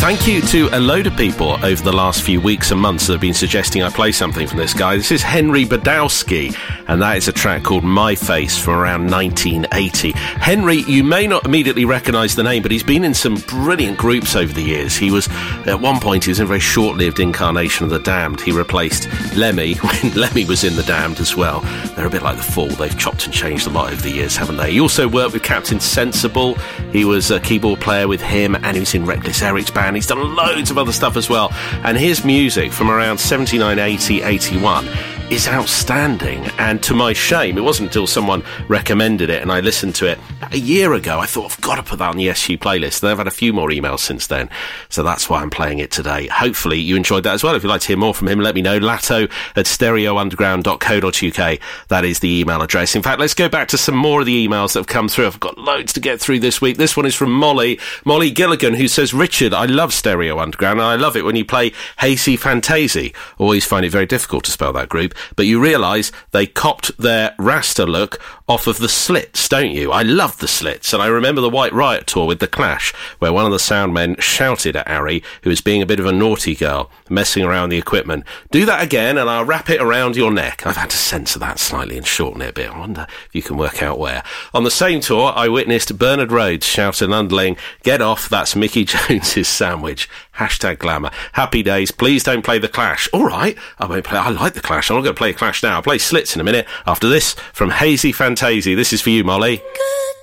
Thank you to a load of people over the last few weeks and months that have been suggesting I play something from this guy. This is Henry Badowski, and that is a track called My Face from around 1980. Henry, you may not immediately recognise the name, but he's been in some brilliant groups over the years. He was, at one point, he was in a very short-lived incarnation of The Damned. He replaced Lemmy when Lemmy was in The Damned as well. They're a bit like The Fall. They've chopped and changed a lot over the years, haven't they? He also worked with Captain Sensible. He was a keyboard player with him, and he was in Reckless Eric's band. He's done loads of other stuff as well. And his music from around 79, 80, 81 is outstanding. And to my shame, it wasn't until someone recommended it and I listened to it a year ago, I thought, I've got to put that on the SU playlist. And I've had a few more emails since then. So that's why I'm playing it today. Hopefully you enjoyed that as well. If you'd like to hear more from him, let me know. latto@stereounderground.co.uk. That is the email address. In fact, let's go back to some more of the emails that have come through. I've got loads to get through this week. This one is from Molly Gilligan, who says, Richard, I love Stereo Underground, and I love it when you play Hazy Fantasy. Always find it very difficult to spell that group, but you realise they copped their Rasta look off of the Slits, don't you? I love the Slits, and I remember the White Riot tour with The Clash, where one of the sound men shouted at Ari, who was being a bit of a naughty girl, messing around the equipment, do that again and I'll wrap it around your neck. I've had to censor that slightly and shorten it a bit. I wonder if you can work out where. On the same tour, I witnessed Bernard Rhodes shout at Underling, get off, that's Mickey Jones's sandwich. #glamour. Happy days. Please don't play The Clash. All right, I won't play. I like The Clash. I'm not going to play Clash now. I'll play Slits in a minute. After this, from Hazy Fantasy. This is for you, Molly. Good